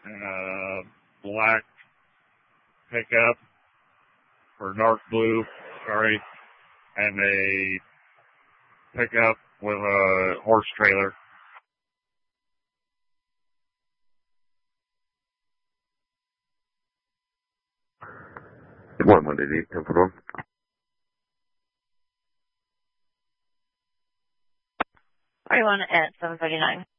and a black pickup, or dark blue, sorry, and a pickup with a horse trailer. One Monday, 1041. Are you on at 739?